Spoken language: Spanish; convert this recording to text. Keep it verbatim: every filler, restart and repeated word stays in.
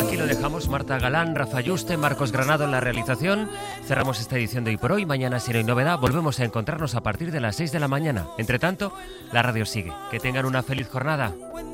Aquí lo dejamos. Marta Galán, Rafa Yuste, Marcos Granado en la realización. Cerramos esta edición de Hoy por Hoy. Mañana, si no hay novedad, volvemos a encontrarnos a partir de las seis de la mañana. Entre tanto, la radio sigue. Que tengan una feliz jornada.